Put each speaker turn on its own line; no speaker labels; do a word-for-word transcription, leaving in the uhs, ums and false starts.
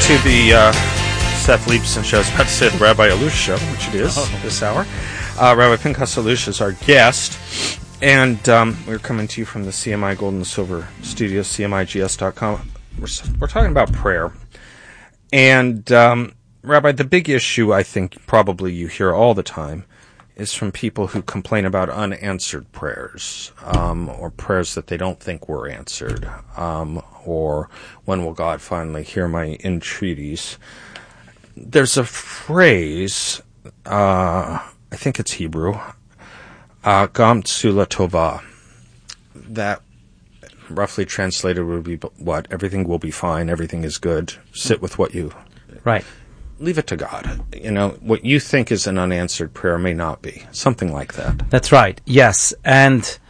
to the uh, Seth Leibson Show. I was about to say the Rabbi Alush Show, which it is oh. this hour. Uh, Rabbi Pinchas Alush is our guest, and um, we're coming to you from the C M I Gold and Silver Studios, C M I G S dot com. We're, we're talking about prayer. And, um, Rabbi, the big issue I think probably you hear all the time is from people who complain about unanswered prayers, um, or prayers that they don't think were answered, um, or when will God finally hear my entreaties. There's a phrase, uh, I think it's Hebrew, uh, Gam Tsula Tova, that roughly translated would be what? Everything will be fine, everything is good, sit with what you...
Right.
Leave it to God. You know, what you think is an unanswered prayer may not be. Something like that.
That's right, yes. And